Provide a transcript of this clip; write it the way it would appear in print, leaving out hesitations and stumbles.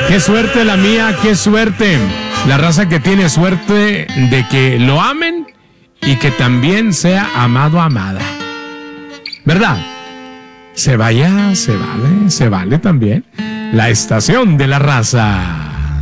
Qué suerte la mía, qué suerte. La raza que tiene suerte de que lo amen y que también sea amado, amada. ¿Verdad? Se vale también. La estación de la raza.